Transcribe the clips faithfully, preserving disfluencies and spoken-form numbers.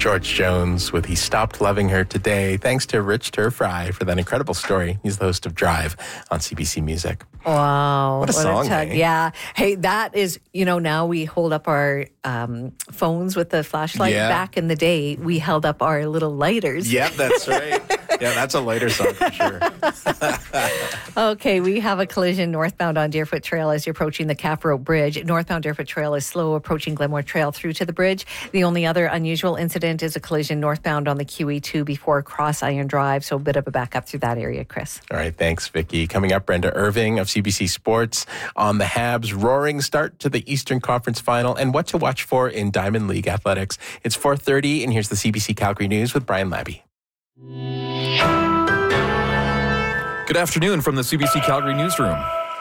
George Jones with He Stopped Loving Her Today. Thanks to Rich Turfry for that incredible story. He's the host of Drive on C B C Music. Wow. What a what song, a tug. eh? Yeah. Hey, that is, you know, now we hold up our um, phones with the flashlight. Yeah. Back in the day, we held up our little lighters. Yep, that's right. Yeah, that's a lighter song for sure. Okay, we have a collision northbound on Deerfoot Trail as you're approaching the Cap Road Bridge. Northbound Deerfoot Trail is slow approaching Glenmore Trail through to the bridge. The only other unusual incident is a collision northbound on the Q E two before Cross Iron Drive, so a bit of a backup through that area, Chris. All right, thanks, Vicky. Coming up, Brenda Irving of C B C Sports on the Habs' roaring start to the Eastern Conference Final and what to watch for in Diamond League athletics. It's four thirty, and here's the C B C Calgary News with Brian Labby. Good afternoon from the C B C Calgary Newsroom.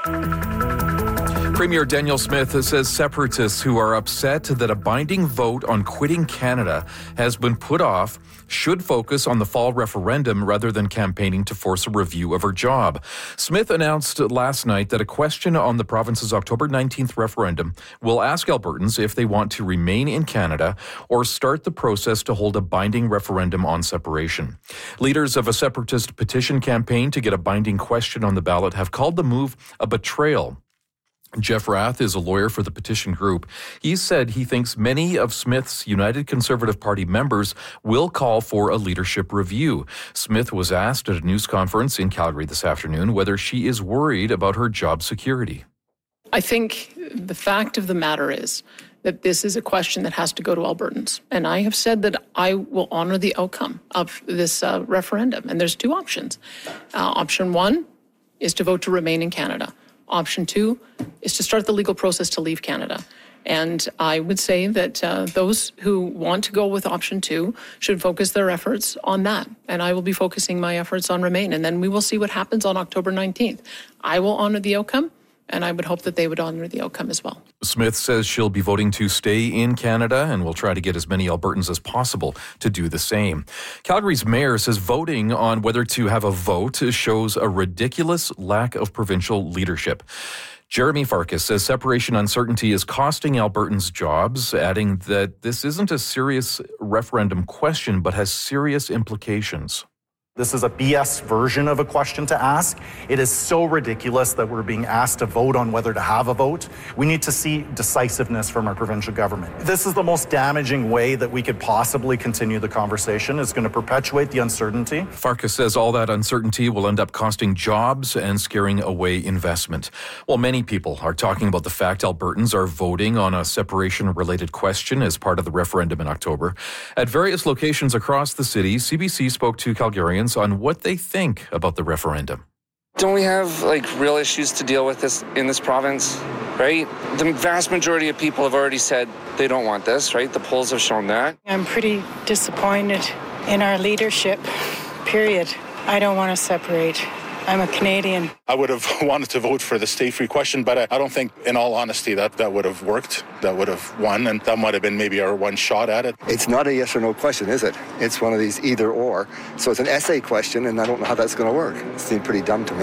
Premier Danielle Smith says separatists who are upset that a binding vote on quitting Canada has been put off should focus on the fall referendum rather than campaigning to force a review of her job. Smith announced last night that a question on the province's October nineteenth referendum will ask Albertans if they want to remain in Canada or start the process to hold a binding referendum on separation. Leaders of a separatist petition campaign to get a binding question on the ballot have called the move a betrayal. Jeff Rath is a lawyer for the petition group. He said he thinks many of Smith's United Conservative Party members will call for a leadership review. Smith was asked at a news conference in Calgary this afternoon whether she is worried about her job security. I think the fact of the matter is that this is a question that has to go to Albertans. And I have said that I will honor the outcome of this uh, referendum. And there's two options. Uh, option one is to vote to remain in Canada. Option two is to start the legal process to leave Canada. And I would say that uh, those who want to go with option two should focus their efforts on that. And I will be focusing my efforts on remain. And then we will see what happens on October nineteenth. I will honor the outcome, and I would hope that they would honor the outcome as well. Smith says she'll be voting to stay in Canada and will try to get as many Albertans as possible to do the same. Calgary's mayor says voting on whether to have a vote shows a ridiculous lack of provincial leadership. Jeremy Farkas says separation uncertainty is costing Albertans jobs, adding that this isn't a serious referendum question but has serious implications. This is a B S version of a question to ask. It is so ridiculous that we're being asked to vote on whether to have a vote. We need to see decisiveness from our provincial government. This is the most damaging way that we could possibly continue the conversation. It's going to perpetuate the uncertainty. Farkas says all that uncertainty will end up costing jobs and scaring away investment. Well, many people are talking about the fact Albertans are voting on a separation-related question as part of the referendum in October. At various locations across the city, C B C spoke to Calgarians on what they think about the referendum. Don't we have like real issues to deal with this in this province, right? The vast majority of people have already said they don't want this, right? The polls have shown that. I'm pretty disappointed in our leadership, period. I don't want to separate. I'm a Canadian. I would have wanted to vote for the stay-free question, but I, I don't think, in all honesty, that that would have worked. That would have won, and that might have been maybe our one shot at it. It's not a yes or no question, is it? It's one of these either or. So it's an essay question, and I don't know how that's going to work. It seems pretty dumb to me.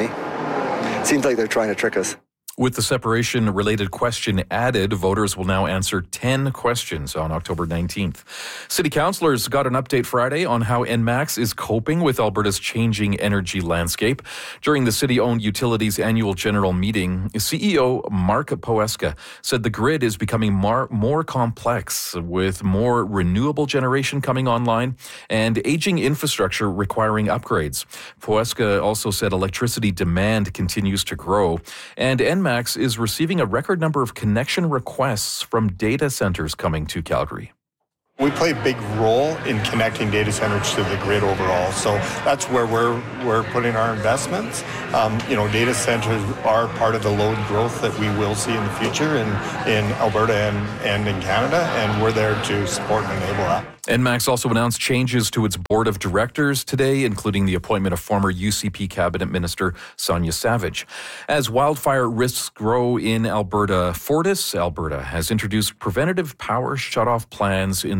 It seems like they're trying to trick us. With the separation-related question added, voters will now answer ten questions on October nineteenth. City councillors got an update Friday on how E N MAX is coping with Alberta's changing energy landscape. During the city-owned utilities annual general meeting, C E O Mark Poeska said the grid is becoming more, more complex with more renewable generation coming online and aging infrastructure requiring upgrades. Poeska also said electricity demand continues to grow, and E N MAX is receiving a record number of connection requests from data centers coming to Calgary. We play a big role in connecting data centers to the grid overall, so that's where we're we're putting our investments. Um, you know, data centers are part of the load growth that we will see in the future in, in Alberta and, and in Canada, and we're there to support and enable that. E N MAX also announced changes to its board of directors today, including the appointment of former U C P cabinet minister Sonia Savage. As wildfire risks grow in Alberta, Fortis Alberta has introduced preventative power shutoff plans in the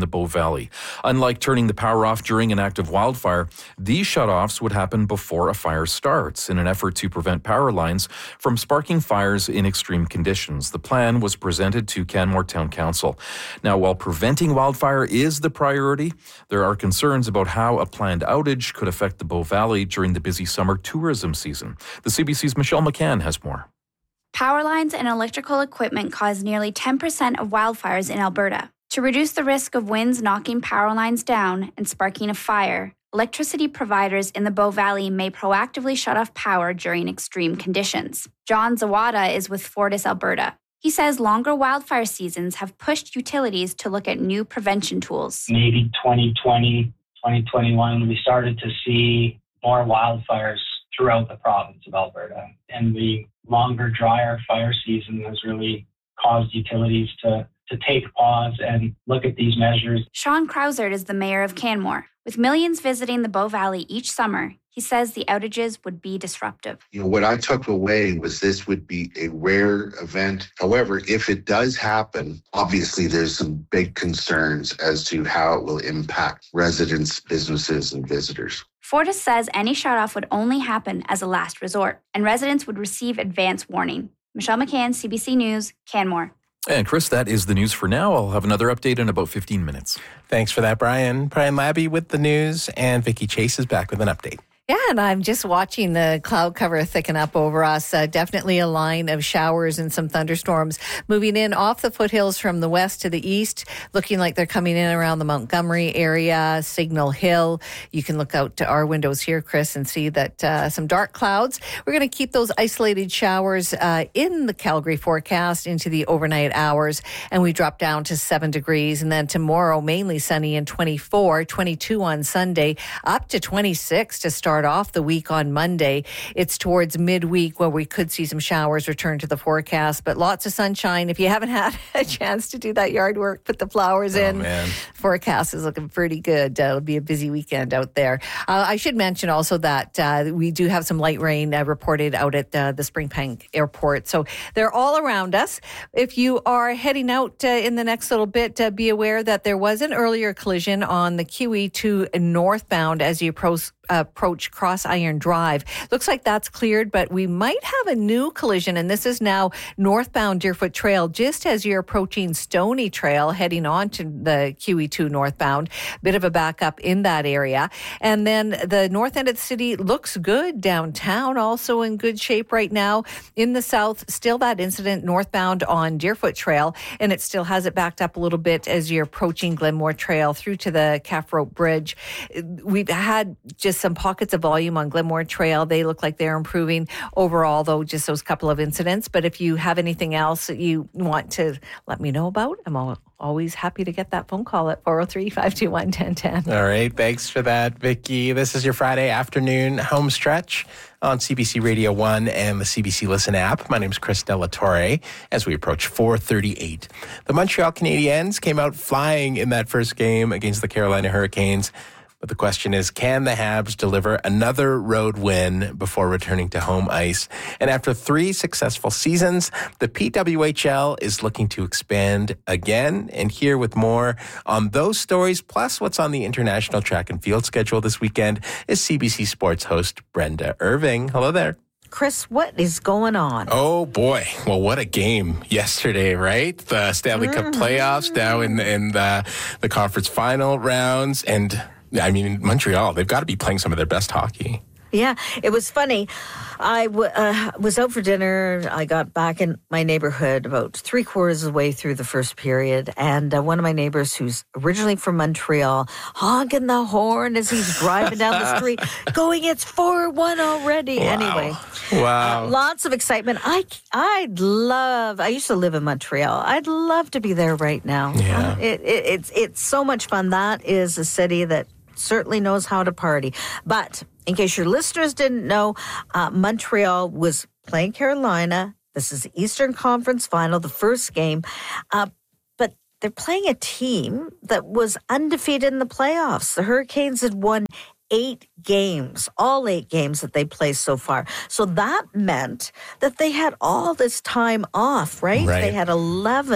the Bow Valley. Unlike turning the power off during an active wildfire, these shutoffs would happen before a fire starts in an effort to prevent power lines from sparking fires in extreme conditions. The plan was presented to Canmore Town Council. Now, while preventing wildfire is the priority, there are concerns about how a planned outage could affect the Bow Valley during the busy summer tourism season. The C B C's Michelle McCann has more. Power lines and electrical equipment cause nearly ten percent of wildfires in Alberta. To reduce the risk of winds knocking power lines down and sparking a fire, electricity providers in the Bow Valley may proactively shut off power during extreme conditions. John Zawada is with Fortis Alberta. He says longer wildfire seasons have pushed utilities to look at new prevention tools. Maybe twenty twenty, twenty twenty-one, we started to see more wildfires throughout the province of Alberta. And the longer, drier fire season has really caused utilities to, to take pause and look at these measures. Sean Krausert is the mayor of Canmore. With millions visiting the Bow Valley each summer, he says the outages would be disruptive. You know, what I took away was this would be a rare event. However, if it does happen, obviously there's some big concerns as to how it will impact residents, businesses, and visitors. Fortis says any shutoff would only happen as a last resort, and residents would receive advance warning. Michelle McCann, C B C News, Canmore. And Chris, that is the news for now. I'll have another update in about fifteen minutes. Thanks for that, Brian. Brian Labby with the news, and Vicki Chase is back with an update. Yeah, and I'm just watching the cloud cover thicken up over us. Uh, definitely a line of showers and some thunderstorms moving in off the foothills from the west to the east, looking like they're coming in around the Montgomery area, Signal Hill. You can look out to our windows here, Chris, and see that uh, some dark clouds. We're going to keep those isolated showers uh, in the Calgary forecast into the overnight hours, and we drop down to seven degrees. And then tomorrow, mainly sunny and twenty-four, twenty-two on Sunday, up to twenty-six to start off the week on Monday. It's towards midweek where we could see some showers return to the forecast, but lots of sunshine. If you haven't had a chance to do that yard work, put the flowers oh, in. Man. Forecast is looking pretty good. Uh, it'll be a busy weekend out there. Uh, I should mention also that uh, we do have some light rain uh, reported out at uh, the Springbank Airport. So they're all around us. If you are heading out uh, in the next little bit, uh, be aware that there was an earlier collision on the Q E two northbound as you approach approach Cross Iron Drive. Looks like that's cleared, but we might have a new collision, and this is now northbound Deerfoot Trail, just as you're approaching Stony Trail, heading on to the Q E two northbound. Bit of a backup in that area. And then the north end of the city looks good. Downtown also in good shape right now. In the south, still that incident northbound on Deerfoot Trail, and it still has it backed up a little bit as you're approaching Glenmore Trail through to the Calf Rope Bridge. We've had just some pockets of volume on Glenmore Trail. They look like they're improving overall, though, just those couple of incidents. But if you have anything else that you want to let me know about, I'm always happy to get that phone call at four oh three, five two one, one oh one oh. All right. Thanks for that, Vicki. This is your Friday afternoon home stretch on C B C Radio one and the C B C Listen app. My name is Chris Delatorre as we approach four thirty-eight. The Montreal Canadiens came out flying in that first game against the Carolina Hurricanes. But the question is, can the Habs deliver another road win before returning to home ice? And after three successful seasons, the P W H L is looking to expand again. And here with more on those stories, plus what's on the international track and field schedule this weekend, is C B C Sports host Brenda Irving. Hello there. Chris, what is going on? Oh, boy. Well, what a game yesterday, right? The Stanley mm-hmm. Cup playoffs now in, in the, the conference final rounds. And I mean, Montreal, they've got to be playing some of their best hockey. Yeah, it was funny. I w- uh, was out for dinner. I got back in my neighborhood about three quarters of the way through the first period. And uh, one of my neighbors, who's originally from Montreal, honking the horn as he's driving down the street, going, it's four one already. Wow. Anyway, wow. Uh, lots of excitement. I, I'd love, I used to live in Montreal. I'd love to be there right now. Yeah. Uh, it, it, it's, it's so much fun. That is a city that certainly knows how to party. But in case your listeners didn't know, uh, Montreal was playing Carolina. This is the Eastern Conference Final, the first game. Uh, but they're playing a team that was undefeated in the playoffs. The Hurricanes had won eight games, all eight games that they played so far. So that meant that they had all this time off, right? Right. They had eleven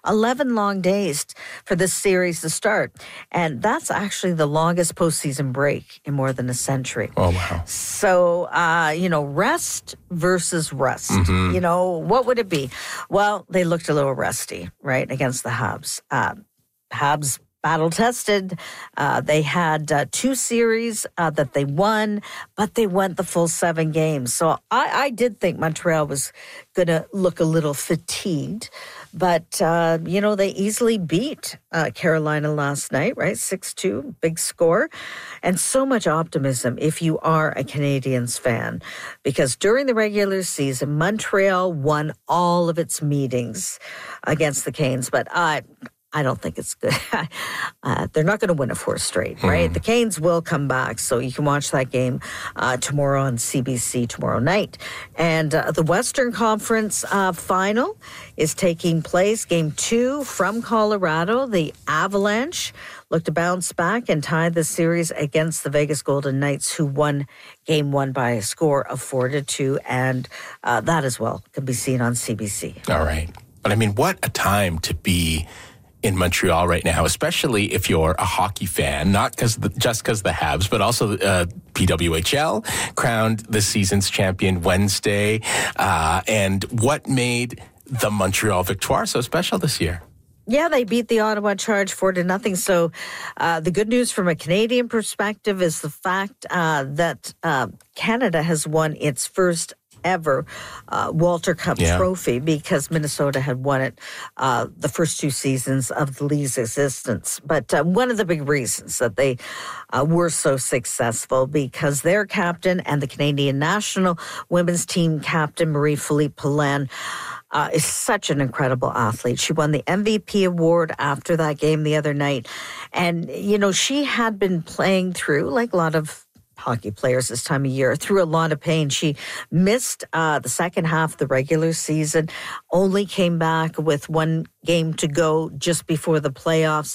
eleven long days for this series to start. And that's actually the longest postseason break in more than a century. Oh, wow. So, uh, you know, rest versus rust. Mm-hmm. You know, what would it be? Well, they looked a little rusty, right, against the Habs. Uh, Habs battle-tested. Uh, they had uh, two series uh, that they won, but they went the full seven games. So I, I did think Montreal was going to look a little fatigued. But, uh, you know, they easily beat uh, Carolina last night, right? six two, big score. And so much optimism if you are a Canadiens fan. Because during the regular season, Montreal won all of its meetings against the Canes. But I... I don't think it's good. uh, they're not going to win a fourth straight, right? Mm. The Canes will come back, so you can watch that game uh, tomorrow on C B C tomorrow night. And uh, the Western Conference uh, final is taking place. Game two from Colorado. The Avalanche look to bounce back and tie the series against the Vegas Golden Knights, who won game one by a score of four to two. And uh, that as well can be seen on C B C. All right. But I mean, what a time to be in Montreal right now, especially if you're a hockey fan, not because just because the Habs, but also uh, P W H L crowned this season's champion Wednesday. Uh, and what made the Montreal Victoire so special this year? Yeah, they beat the Ottawa Charge four to nothing. So uh, the good news from a Canadian perspective is the fact uh, that uh, Canada has won its first ever uh, Walter Cup yeah. trophy, because Minnesota had won it uh, the first two seasons of the league's existence. But uh, one of the big reasons that they uh, were so successful, because their captain and the Canadian national women's team captain, Marie-Philippe Poulin, Uh, is such an incredible athlete. She won the M V P award after that game the other night. And, you know, she had been playing through, like a lot of hockey players this time of year, through a lot of pain. She missed uh, the second half of the regular season, only came back with one game to go just before the playoffs.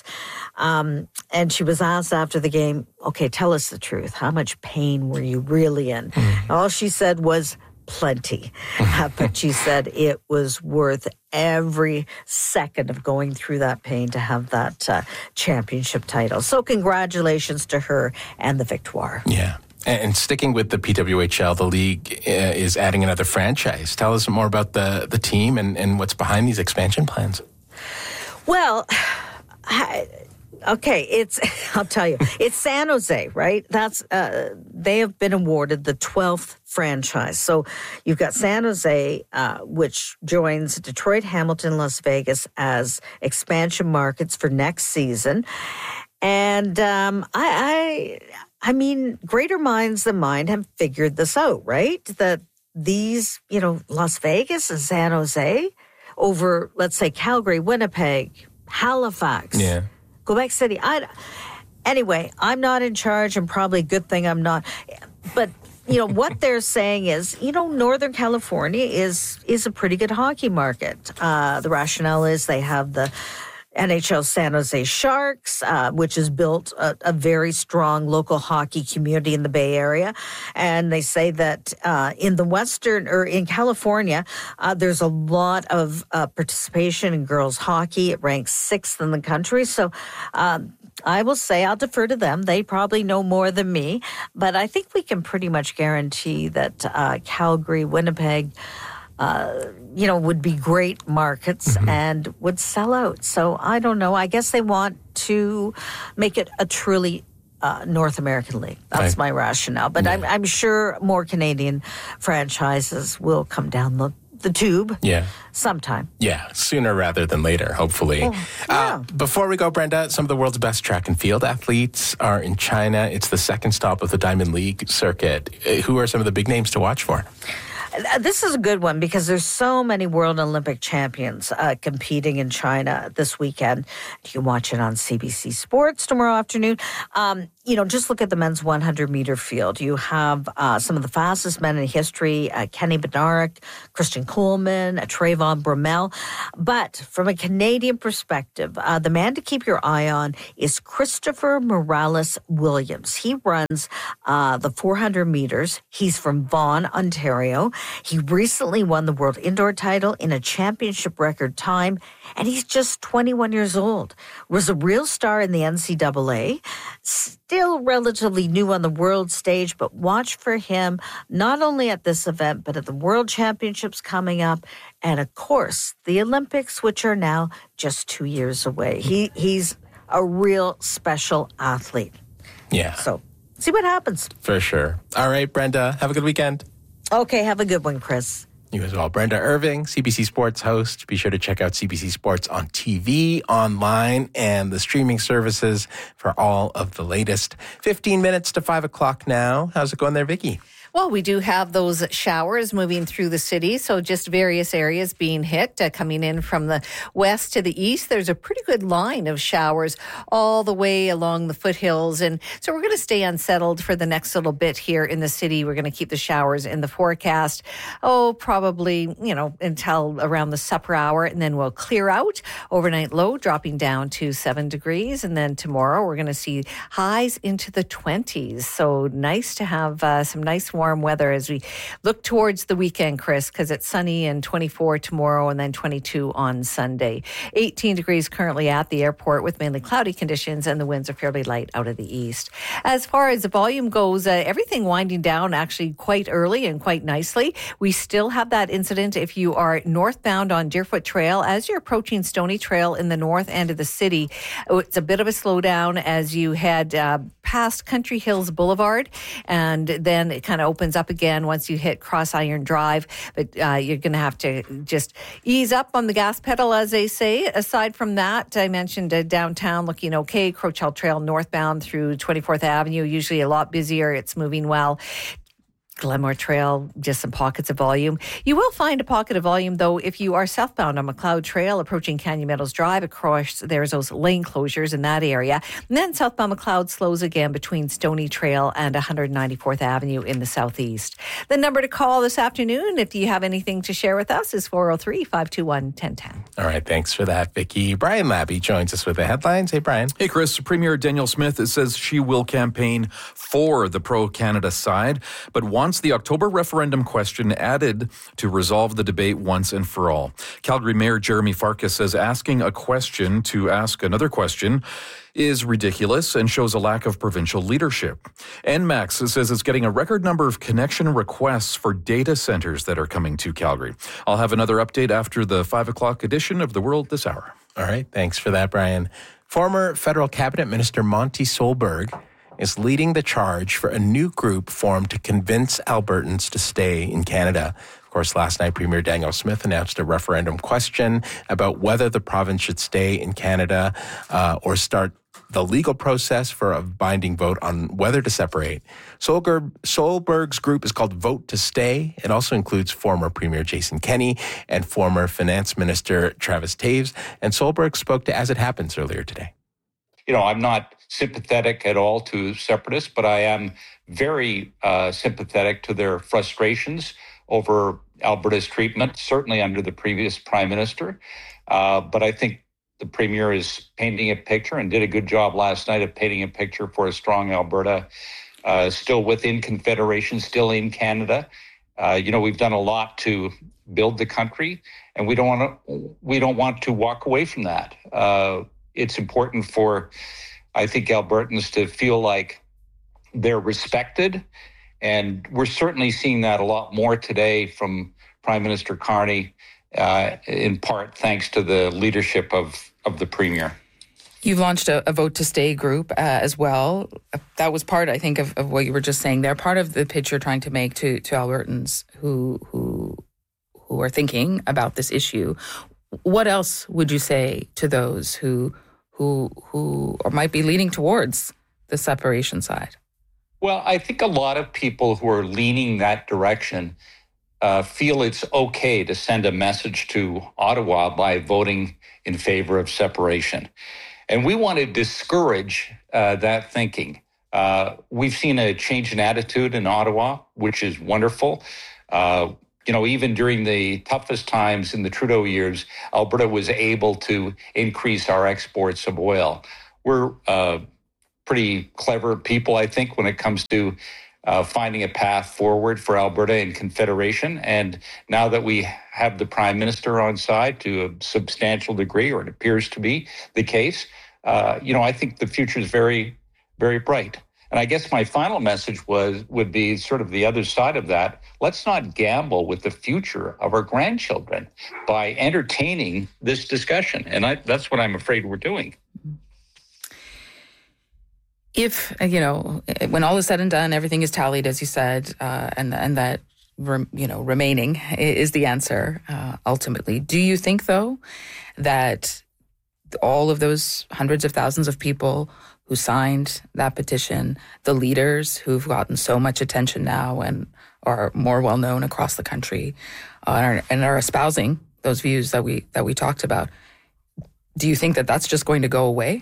Um, and she was asked after the game, okay, tell us the truth. How much pain were you really in? Mm-hmm. All she said was, plenty. Uh, but she said it was worth every second of going through that pain to have that uh, championship title. So congratulations to her and the Victoire. Yeah. And sticking with the P W H L, the league uh, is adding another franchise. Tell us more about the, the team and, and what's behind these expansion plans. Well, I... Okay, it's, I'll tell you, it's San Jose, right? That's, uh, they have been awarded the twelfth franchise. So you've got San Jose, uh, which joins Detroit, Hamilton, Las Vegas as expansion markets for next season. And um, I, I, I mean, greater minds than mine have figured this out, right? That these, you know, Las Vegas and San Jose over, let's say, Calgary, Winnipeg, Halifax. Yeah. Quebec City. I, anyway, I'm not in charge, and probably a good thing I'm not. But, you know, what they're saying is, you know, Northern California is is a pretty good hockey market. Uh, the rationale is they have the N H L San Jose Sharks, uh, which has built a, a very strong local hockey community in the Bay Area. And they say that uh, in the Western, or in California, uh, there's a lot of uh, participation in girls hockey. It ranks sixth in the country. So um, I will say, I'll defer to them. They probably know more than me. But I think we can pretty much guarantee that uh, Calgary, Winnipeg, Uh, you know, would be great markets mm-hmm. and would sell out. So I don't know. I guess they want to make it a truly uh, North American league. That's right. My rationale. But yeah. I'm, I'm sure more Canadian franchises will come down the, the tube yeah. sometime. Yeah, sooner rather than later, hopefully. Oh, yeah. uh, before we go, Brenda, some of the world's best track and field athletes are in China. It's the second stop of the Diamond League circuit. Uh, who are some of the big names to watch for? This is a good one because there's so many world Olympic champions uh, competing in China this weekend. You can watch it on C B C Sports tomorrow afternoon. Um, you know, just look at the men's one hundred meter field. You have uh, some of the fastest men in history, uh, Kenny Bednarek, Christian Coleman, uh, Trayvon Bromell. But from a Canadian perspective, uh, the man to keep your eye on is Christopher Morales Williams. He runs uh, the four hundred meters. He's from Vaughan, Ontario. He recently won the world indoor title in a championship record time, and he's just twenty-one years old. Was a real star in the N C double A, still relatively new on the world stage, but watch for him not only at this event, but at the World Championships coming up, and of course, the Olympics, which are now just two years away. He He's a real special athlete. Yeah. So, see what happens. For sure. All right, Brenda, have a good weekend. Okay, have a good one, Chris. You as well. Brenda Irving, C B C Sports host. Be sure to check out C B C Sports on T V, online, and the streaming services for all of the latest. fifteen minutes to five o'clock now. How's it going there, Vicky? Well, we do have those showers moving through the city, so just various areas being hit. Uh, coming in from the west to the east, there's a pretty good line of showers all the way along the foothills. And so we're going to stay unsettled for the next little bit here in the city. We're going to keep the showers in the forecast, oh, probably, you know, until around the supper hour, and then we'll clear out. Overnight low dropping down to seven degrees. And then tomorrow we're going to see highs into the twenties. So nice to have uh, some nice warm weather as we look towards the weekend, Chris, because it's sunny and twenty-four tomorrow and then twenty-two on Sunday. eighteen degrees currently at the airport with mainly cloudy conditions, and the winds are fairly light out of the east. As far as the volume goes, uh, everything winding down actually quite early and quite nicely. We still have that incident if you are northbound on Deerfoot Trail. As you're approaching Stony Trail in the north end of the city, it's a bit of a slowdown as you head uh, past Country Hills Boulevard, and then it kind of opens up again once you hit Cross Iron Drive. But uh, you're going to have to just ease up on the gas pedal, as they say. Aside from that, I mentioned uh, downtown looking okay. Crowchill Trail northbound through twenty-fourth Avenue, usually a lot busier. It's moving well. Glenmore Trail, just some pockets of volume. You will find a pocket of volume, though, if you are southbound on McLeod Trail, approaching Canyon Meadows Drive. Across, there's those lane closures in that area. And then southbound McLeod slows again between Stony Trail and one ninety-fourth Avenue in the southeast. The number to call this afternoon, if you have anything to share with us, is four oh three, five two one, one oh one oh. All right, thanks for that, Vicky. Brian Labby joins us with the headlines. Hey, Brian. Hey, Chris. Premier Danielle Smith says she will campaign for the pro-Canada side, but wants the October referendum question added to resolve the debate once and for all. Calgary Mayor Jeremy Farkas says asking a question to ask another question is ridiculous and shows a lack of provincial leadership. N MAX says it's getting a record number of connection requests for data centers that are coming to Calgary. I'll have another update after the five o'clock edition of The World this hour. All right, thanks for that, Brian. Former federal cabinet minister Monty Solberg is leading the charge for a new group formed to convince Albertans to stay in Canada. Of course, last night, Premier Danielle Smith announced a referendum question about whether the province should stay in Canada uh, or start the legal process for a binding vote on whether to separate. Solberg, Solberg's group is called Vote to Stay. It also includes former Premier Jason Kenney and former Finance Minister Travis Taves. And Solberg spoke to As It Happens earlier today. You know, I'm not sympathetic at all to separatists, but I am very uh, sympathetic to their frustrations over Alberta's treatment, certainly under the previous Prime Minister. Uh, but I think the Premier is painting a picture and did a good job last night of painting a picture for a strong Alberta, uh, still within Confederation, still in Canada. Uh, you know, we've done a lot to build the country, and we don't want to. We don't want to walk away from that. Uh, it's important for, I think, Albertans to feel like they're respected, and we're certainly seeing that a lot more today from Prime Minister Carney, uh, in part thanks to the leadership of, of the Premier. You've launched a, a Vote to Stay group uh, as well. That was part, I think, of, of what you were just saying there. Part of the pitch you're trying to make to, to Albertans who who who are thinking about this issue. What else would you say to those who who who might be leaning towards the separation side? Well, I think a lot of people who are leaning that direction uh, feel it's okay to send a message to Ottawa by voting in favor of separation. And we want to discourage uh, that thinking. Uh, we've seen a change in attitude in Ottawa, which is wonderful. Uh, you know, even during the toughest times in the Trudeau years, Alberta was able to increase our exports of oil. We're uh, pretty clever people, I think, when it comes to uh, finding a path forward for Alberta and Confederation. And now that we have the Prime Minister on side to a substantial degree, or it appears to be the case, uh, you know, I think the future is very, very bright. And I guess my final message was would be sort of the other side of that. Let's not gamble with the future of our grandchildren by entertaining this discussion. And I, that's what I'm afraid we're doing. If, you know, when all is said and done, everything is tallied, as you said, uh, and and that, you know, remaining is the answer uh, ultimately. Do you think, though, that all of those hundreds of thousands of people who signed that petition, the leaders who've gotten so much attention now and are more well known across the country, uh, and, are, and are espousing those views that we that we talked about, do you think that that's just going to go away?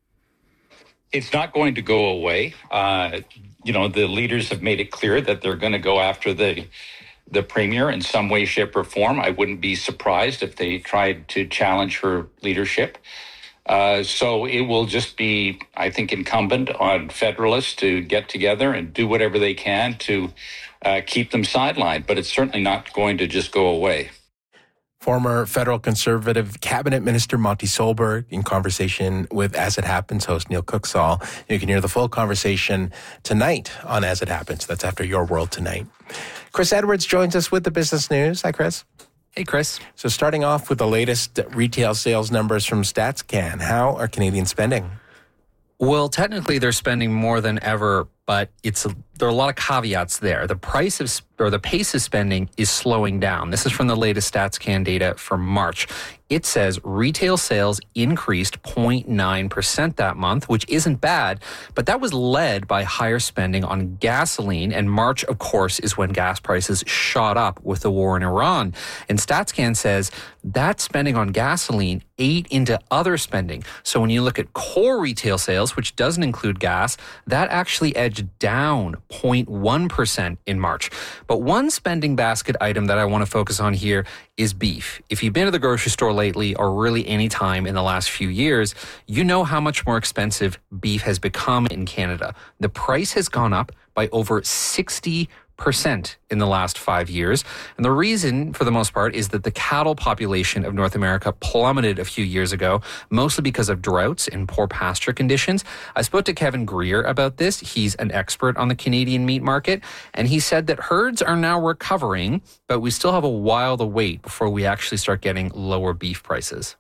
It's not going to go away. Uh, you know, the leaders have made it clear that they're going to go after the the premier in some way, shape, or form. I wouldn't be surprised if they tried to challenge her leadership. Uh, so it will just be, I think, incumbent on Federalists to get together and do whatever they can to uh, keep them sidelined. But it's certainly not going to just go away. Former federal Conservative Cabinet Minister Monty Solberg in conversation with As It Happens host Neil Cooksall. You can hear the full conversation tonight on As It Happens. That's after Your World Tonight. Chris Edwards joins us with the business news. Hi, Chris. Hey, Chris. So starting off with the latest retail sales numbers from StatsCan, how are Canadians spending? Well, technically they're spending more than ever, but it's a, there are a lot of caveats there. The price of or the pace of spending is slowing down. This is from the latest StatsCan data for March. It says retail sales increased zero point nine percent that month, which isn't bad, but that was led by higher spending on gasoline. And March, of course, is when gas prices shot up with the war in Iran. And StatsCan says that spending on gasoline ate into other spending. So when you look at core retail sales, which doesn't include gas, that actually edged down zero point one percent in March. But one spending basket item that I want to focus on here is beef. If you've been to the grocery store lately, or really any time in the last few years, you know how much more expensive beef has become in Canada. The price has gone up by over sixty percent in the last five years. And the reason, for the most part, is that the cattle population of North America plummeted a few years ago, mostly because of droughts and poor pasture conditions. I spoke to Kevin Greer about this. He's an expert on the Canadian meat market, and he said that herds are now recovering, but we still have a while to wait before we actually start getting lower beef prices.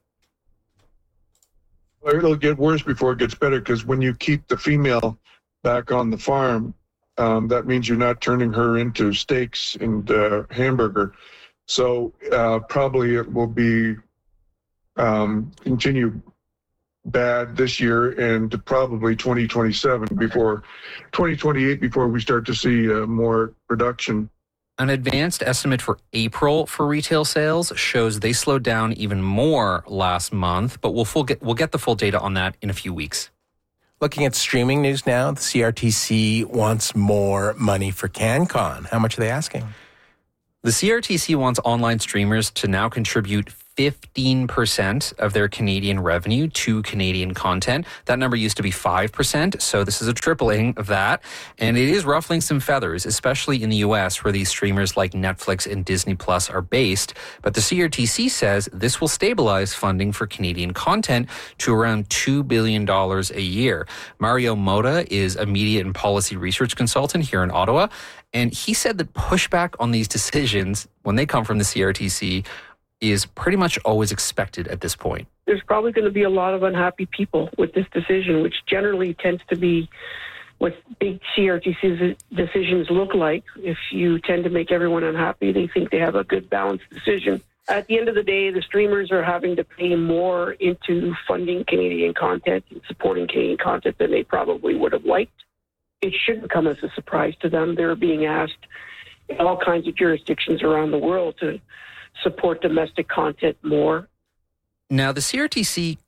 Well, it'll get worse before it gets better, because when you keep the female back on the farm, Um, that means you're not turning her into steaks and uh, hamburger. So uh, probably it will be um, continue bad this year and probably twenty twenty-seven before twenty twenty-eight before we start to see uh, more production. An advanced estimate for April for retail sales shows they slowed down even more last month, but we'll full get we'll get the full data on that in a few weeks. Looking at streaming news now, the C R T C wants more money for CanCon. How much are they asking? The C R T C wants online streamers to now contribute fifteen percent of their Canadian revenue to Canadian content. That number used to be five percent, so this is a tripling of that. And it is ruffling some feathers, especially in the U S, where these streamers like Netflix and Disney Plus are based. But the C R T C says this will stabilize funding for Canadian content to around two billion dollars a year. Mario Mota is a media and policy research consultant here in Ottawa, and he said that pushback on these decisions, when they come from the C R T C, is pretty much always expected at this point. There's probably going to be a lot of unhappy people with this decision, which generally tends to be what big C R T C decisions look like. If you tend to make everyone unhappy, they think they have a good balanced decision. At the end of the day, the streamers are having to pay more into funding Canadian content and supporting Canadian content than they probably would have liked. It shouldn't come as a surprise to them. They're being asked in all kinds of jurisdictions around the world to support domestic content more. Now, the C R T C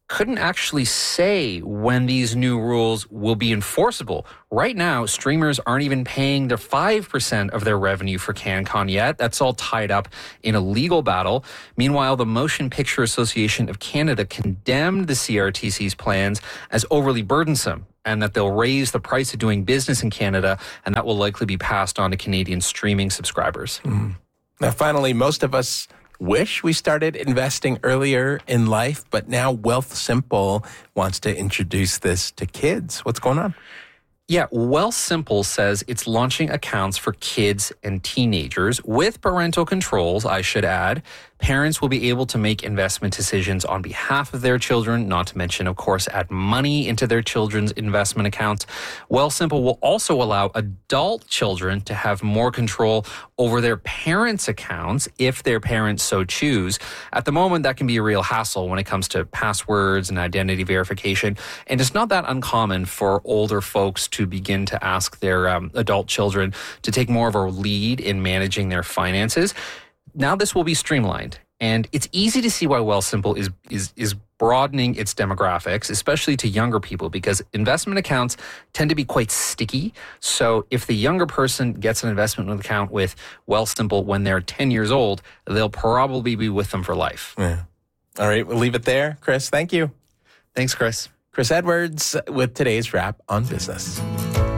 couldn't actually say when these new rules will be enforceable. Right now, streamers aren't even paying their five percent of their revenue for CanCon yet. That's all tied up in a legal battle. Meanwhile, the Motion Picture Association of Canada condemned the C R T C's plans as overly burdensome, and that they'll raise the price of doing business in Canada, and that will likely be passed on to Canadian streaming subscribers. Mm. Now, finally, most of us wish we started investing earlier in life, but now Wealthsimple wants to introduce this to kids. What's going on? Yeah, Wealthsimple says it's launching accounts for kids and teenagers with parental controls, I should add. Parents will be able to make investment decisions on behalf of their children, not to mention, of course, add money into their children's investment accounts. Wealthsimple will also allow adult children to have more control over their parents' accounts if their parents so choose. At the moment, that can be a real hassle when it comes to passwords and identity verification. And it's not that uncommon for older folks to begin to ask their um, adult children to take more of a lead in managing their finances. Now this will be streamlined, and it's easy to see why Wealthsimple is is is broadening its demographics, especially to younger people, because investment accounts tend to be quite sticky. So if the younger person gets an investment account with Wealthsimple when they're ten years old, they'll probably be with them for life. Yeah. All right, we'll leave it there. Chris, thank you. Thanks, Chris. Chris Edwards with today's wrap on business.